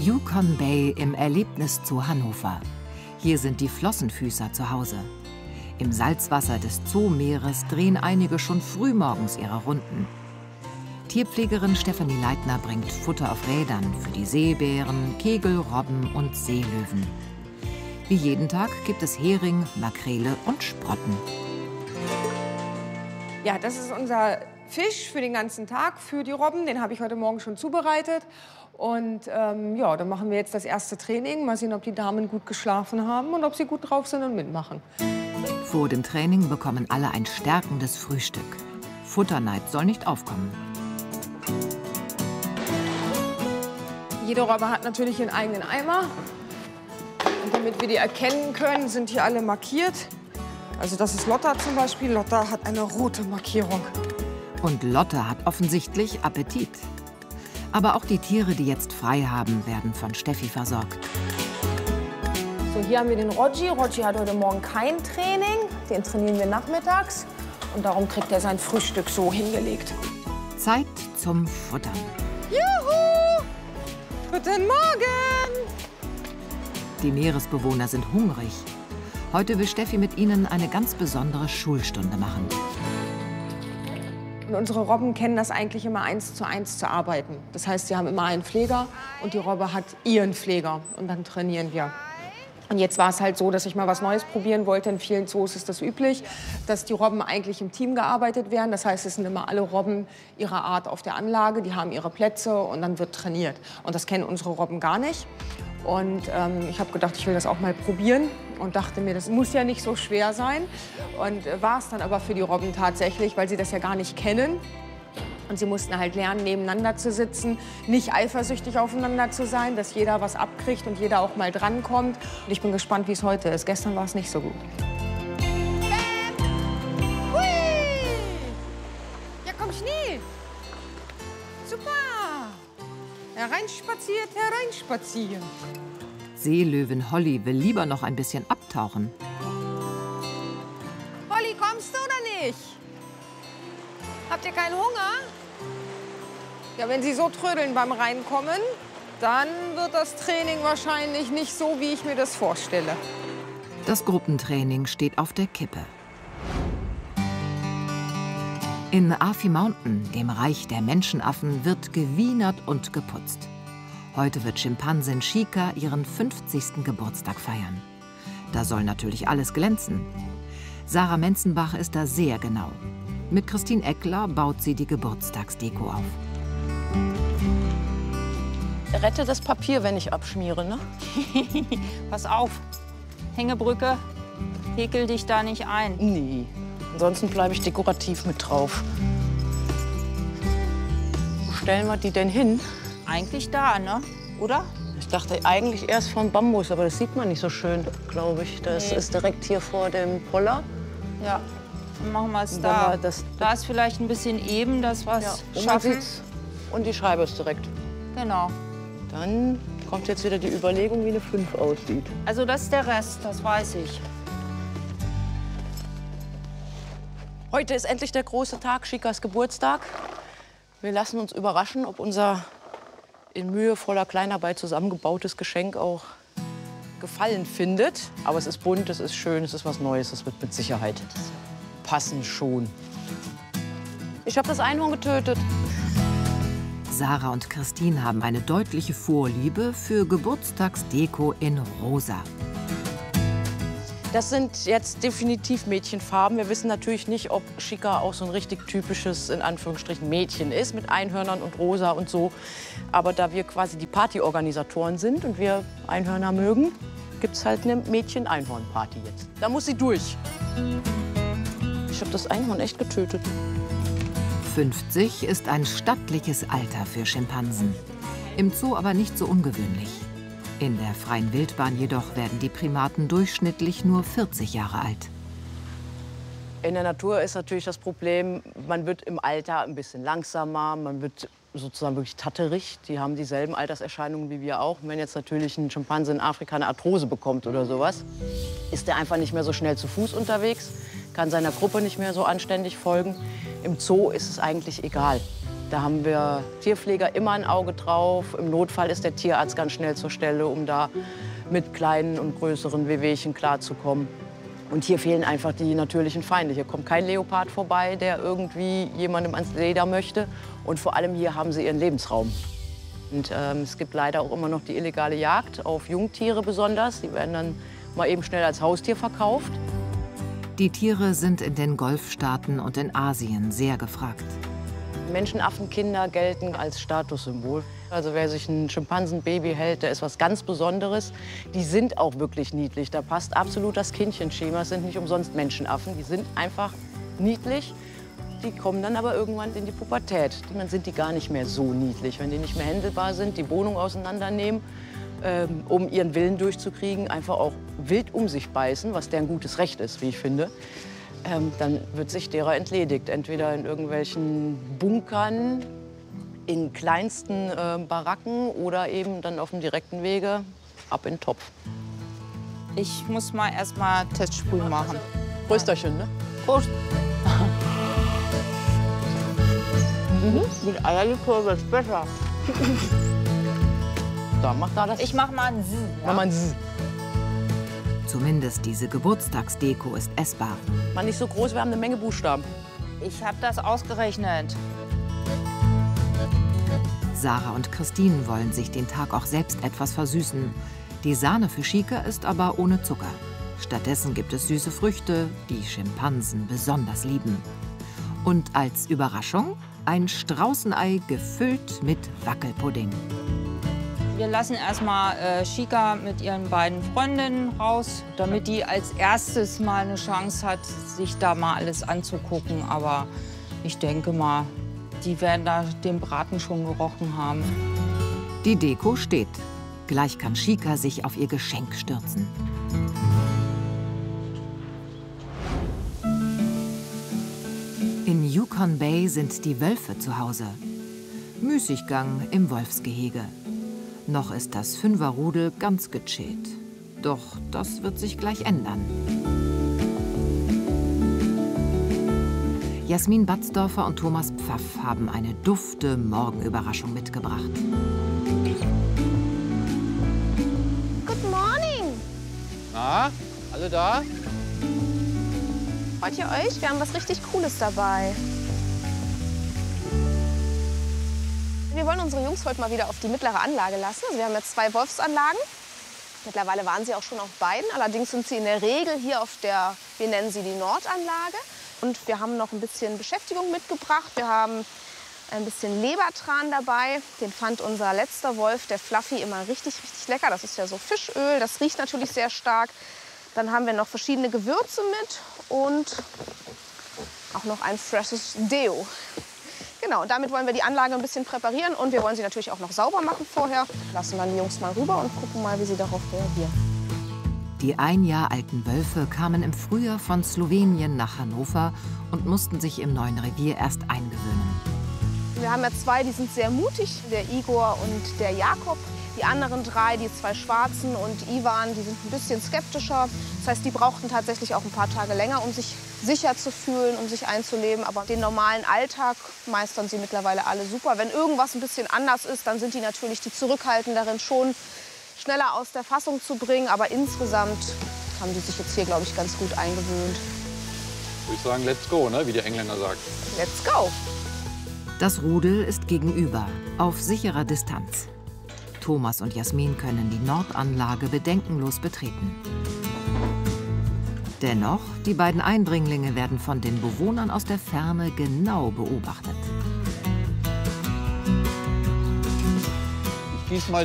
Yukon Bay im Erlebniszoo Hannover. Hier sind die Flossenfüßer zu Hause. Im Salzwasser des Zoomeeres drehen einige schon frühmorgens ihre Runden. Tierpflegerin Stefanie Leitner bringt Futter auf Rädern für die Seebären, Kegel, Robben und Seelöwen. Wie jeden Tag gibt es Hering, Makrele und Sprotten. Ja, das ist unser Fisch für den ganzen Tag, für die Robben. Den habe ich heute Morgen schon zubereitet. Und ja, dann machen wir jetzt das erste Training. Mal sehen, ob die Damen gut geschlafen haben und ob sie gut drauf sind und mitmachen. Vor dem Training bekommen alle ein stärkendes Frühstück. Futterneid soll nicht aufkommen. Jede Robbe hat natürlich ihren eigenen Eimer. Und damit wir die erkennen können, sind hier alle markiert. Also das ist Lotta zum Beispiel. Lotta hat eine rote Markierung. Und Lotte hat offensichtlich Appetit. Aber auch die Tiere, die jetzt frei haben, werden von Steffi versorgt. So, hier haben wir den Rogi. Rogi hat heute Morgen kein Training. Den trainieren wir nachmittags. Und darum kriegt er sein Frühstück so hingelegt. Zeit zum Futtern. Juhu! Guten Morgen! Die Meeresbewohner sind hungrig. Heute will Steffi mit ihnen eine ganz besondere Schulstunde machen. Und unsere Robben kennen das eigentlich immer 1:1 zu arbeiten. Das heißt, sie haben immer einen Pfleger und die Robbe hat ihren Pfleger. Und dann trainieren wir. Und jetzt war es halt so, dass ich mal was Neues probieren wollte. In vielen Zoos ist das üblich, dass die Robben eigentlich im Team gearbeitet werden. Das heißt, es sind immer alle Robben ihrer Art auf der Anlage. Die haben ihre Plätze und dann wird trainiert. Und das kennen unsere Robben gar nicht. Und ich habe gedacht, ich will das auch mal probieren und dachte mir, das muss ja nicht so schwer sein. Und war es dann aber für die Robben tatsächlich, weil sie das ja gar nicht kennen. Und sie mussten halt lernen, nebeneinander zu sitzen, nicht eifersüchtig aufeinander zu sein, dass jeder was abkriegt und jeder auch mal drankommt. Und ich bin gespannt, wie es heute ist. Gestern war es nicht so gut. Hui! Ja, komm schnell! Super! Hereinspaziert, hereinspazieren. Seelöwin Holly will lieber noch ein bisschen abtauchen. Holly, kommst du oder nicht? Habt ihr keinen Hunger? Ja, wenn Sie so trödeln beim Reinkommen, dann wird das Training wahrscheinlich nicht so, wie ich mir das vorstelle. Das Gruppentraining steht auf der Kippe. In Afi Mountain, dem Reich der Menschenaffen, wird gewienert und geputzt. Heute wird Schimpansin Chica ihren 50. Geburtstag feiern. Da soll natürlich alles glänzen. Sarah Menzenbach ist da sehr genau. Mit Christine Eckler baut sie die Geburtstagsdeko auf. Rette das Papier, wenn ich abschmiere, ne? Pass auf, Hängebrücke, häkel dich da nicht ein. Nee, ansonsten bleibe ich dekorativ mit drauf. Wo stellen wir die denn hin? Eigentlich da, ne? Oder? Ich dachte eigentlich erst vom Bambus, aber das sieht man nicht so schön, glaube ich. Das ist direkt hier vor dem Poller. Ja, dann machen wir es da. Da ist vielleicht ein bisschen eben, dass wir es schaffen. Und die Scheibe ist direkt. Genau. Dann kommt jetzt wieder die Überlegung, wie eine 5 aussieht. Also das ist der Rest, das weiß ich. Heute ist endlich der große Tag, Chicas Geburtstag. Wir lassen uns überraschen, ob unser in mühevoller Kleinarbeit zusammengebautes Geschenk auch Gefallen findet. Aber es ist bunt, es ist schön, es ist was Neues, es wird mit Sicherheit passen schon. Ich habe das Einhorn getötet. Sarah und Christine haben eine deutliche Vorliebe für Geburtstagsdeko in Rosa. Das sind jetzt definitiv Mädchenfarben. Wir wissen natürlich nicht, ob Chica auch so ein richtig typisches, in Anführungsstrichen, Mädchen ist, mit Einhörnern und Rosa und so. Aber da wir quasi die Partyorganisatoren sind und wir Einhörner mögen, gibt es halt eine Mädchen-Einhorn-Party jetzt. Da muss sie durch. Ich habe das Einhorn echt getötet. 50 ist ein stattliches Alter für Schimpansen. Im Zoo aber nicht so ungewöhnlich. In der freien Wildbahn jedoch werden die Primaten durchschnittlich nur 40 Jahre alt. In der Natur ist natürlich das Problem, man wird im Alter ein bisschen langsamer, man wird sozusagen wirklich tatterig. Die haben dieselben Alterserscheinungen wie wir auch. Wenn jetzt natürlich ein Schimpanse in Afrika eine Arthrose bekommt oder sowas, ist der einfach nicht mehr so schnell zu Fuß unterwegs, kann seiner Gruppe nicht mehr so anständig folgen. Im Zoo ist es eigentlich egal. Da haben wir Tierpfleger immer ein Auge drauf. Im Notfall ist der Tierarzt ganz schnell zur Stelle, um da mit kleinen und größeren Wehwehchen klarzukommen. Und hier fehlen einfach die natürlichen Feinde. Hier kommt kein Leopard vorbei, der irgendwie jemandem ans Leder möchte. Und vor allem hier haben sie ihren Lebensraum. Und es gibt leider auch immer noch die illegale Jagd auf Jungtiere besonders. Die werden dann mal eben schnell als Haustier verkauft. Die Tiere sind in den Golfstaaten und in Asien sehr gefragt. Menschenaffenkinder gelten als Statussymbol. Also wer sich ein Schimpansenbaby hält, der ist was ganz Besonderes. Die sind auch wirklich niedlich. Da passt absolut das Kindchenschema. Es sind nicht umsonst Menschenaffen. Die sind einfach niedlich. Die kommen dann aber irgendwann in die Pubertät. Dann sind die gar nicht mehr so niedlich. Wenn die nicht mehr händelbar sind, die Wohnung auseinandernehmen, um ihren Willen durchzukriegen, einfach auch wild um sich beißen, was deren gutes Recht ist, wie ich finde. Dann wird sich derer entledigt. Entweder in irgendwelchen Bunkern, in kleinsten Baracken oder eben dann auf dem direkten Wege ab in den Topf. Ich muss mal erst mal Testsprühen machen. Prösterchen, ne? Prost. Mit Eierlikör wird's besser. Da, mach da das. Ich mach mal ein Z. Ja? Mach mal ein Z. Zumindest diese Geburtstagsdeko ist essbar. Mal nicht so groß, wir haben eine Menge Buchstaben. Ich habe das ausgerechnet. Sarah und Christine wollen sich den Tag auch selbst etwas versüßen. Die Sahne für Chica ist aber ohne Zucker. Stattdessen gibt es süße Früchte, die Schimpansen besonders lieben. Und als Überraschung ein Straußenei gefüllt mit Wackelpudding. Wir lassen erstmal Chica mit ihren beiden Freundinnen raus, damit die als erstes mal eine Chance hat, sich da mal alles anzugucken. Aber ich denke mal, die werden da den Braten schon gerochen haben. Die Deko steht. Gleich kann Chica sich auf ihr Geschenk stürzen. In Yukon Bay sind die Wölfe zu Hause. Müßiggang im Wolfsgehege. Noch ist das Fünferrudel ganz gechillt. Doch das wird sich gleich ändern. Jasmin Batzdorfer und Thomas Pfaff haben eine dufte Morgenüberraschung mitgebracht. Good morning! Na, alle da? Freut ihr euch? Wir haben was richtig Cooles dabei. Wir wollen unsere Jungs heute mal wieder auf die mittlere Anlage lassen. Also wir haben jetzt 2 Wolfsanlagen. Mittlerweile waren sie auch schon auf beiden. Allerdings sind sie in der Regel hier auf der, wir nennen sie die Nordanlage. Und wir haben noch ein bisschen Beschäftigung mitgebracht. Wir haben ein bisschen Lebertran dabei. Den fand unser letzter Wolf, der Fluffy, immer richtig, richtig lecker. Das ist ja so Fischöl. Das riecht natürlich sehr stark. Dann haben wir noch verschiedene Gewürze mit und auch noch ein freshes Deo. Genau, und damit wollen wir die Anlage ein bisschen präparieren und wir wollen sie natürlich auch noch sauber machen vorher. Lassen dann die Jungs mal rüber und gucken mal, wie sie darauf reagieren. Die 1 Jahr alten Wölfe kamen im Frühjahr von Slowenien nach Hannover und mussten sich im neuen Revier erst eingewöhnen. Wir haben ja 2, die sind sehr mutig, der Igor und der Jakob. Die anderen 3, die 2 Schwarzen und Ivan, die sind ein bisschen skeptischer. Das heißt, die brauchten tatsächlich auch ein paar Tage länger, um sich sicher zu fühlen, um sich einzuleben. Aber den normalen Alltag meistern sie mittlerweile alle super. Wenn irgendwas ein bisschen anders ist, dann sind die natürlich die Zurückhaltenderen schon schneller aus der Fassung zu bringen. Aber insgesamt haben die sich jetzt hier, glaube ich, ganz gut eingewöhnt. Würde ich sagen, let's go, ne? Wie der Engländer sagt. Let's go! Das Rudel ist gegenüber, auf sicherer Distanz. Thomas und Jasmin können die Nordanlage bedenkenlos betreten. Dennoch, die beiden Eindringlinge werden von den Bewohnern aus der Ferne genau beobachtet. Ich gieß mal